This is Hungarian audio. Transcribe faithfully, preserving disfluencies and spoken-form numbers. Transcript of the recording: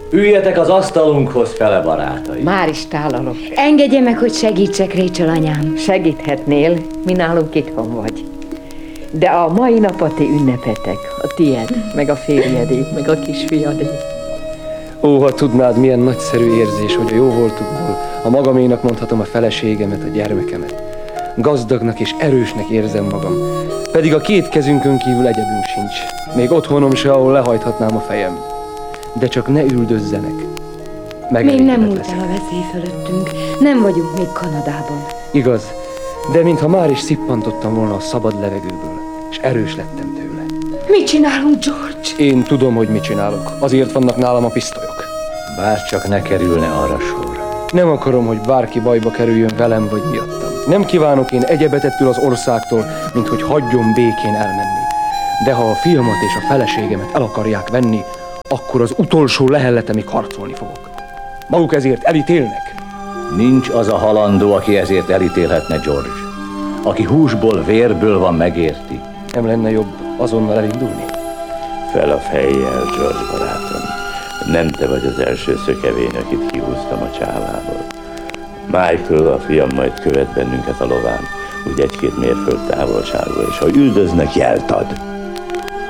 Üljetek az asztalunkhoz, fele barátai. Már is tálalok. Engedje meg, hogy segítsek, Rachel anyám. Segíthetnél, mi nálunk itthon vagy. De a mai nap a ti ünnepetek, a tied, meg a férjedé, meg a kisfiadé. Ó, ha tudnád, milyen nagyszerű érzés, hogy a jó voltukból a magaménak mondhatom a feleségemet, a gyermekemet. Gazdagnak és erősnek érzem magam, pedig a két kezünkön kívül egyedünk sincs. Még otthonom se, ahol lehajthatnám a fejem. De csak ne üldözzenek. Még nem múlt el a veszély fölöttünk. Nem vagyunk még Kanadában. Igaz, de mintha már is szippantottam volna a szabad levegőből, és erős lettem tőle. Mit csinálunk, George? Én tudom, hogy mit csinálok. Azért vannak nálam a pisztolyok. Bár csak ne kerülne arra sor. Nem akarom, hogy bárki bajba kerüljön velem vagy miattam. Nem kívánok én egyebet ettől az országtól, mint hogy hagyjon békén elmenni. De ha a fiamat és a feleségemet el akarják venni, akkor az utolsó lehelletemig harcolni fogok. Maguk ezért elítélnek. Nincs az a halandó, aki ezért elítélhetne, George. Aki húsból, vérből van, megérti. Nem lenne jobb azonnal elindulni? Fel a fejjel, George barátom. Nem te vagy az első szökevény, akit kihúztam a csávából. Michael, a fiam, majd követ bennünket a lován, úgy egy-két mérföld távolságból, és ha üldöznek, jelt ad.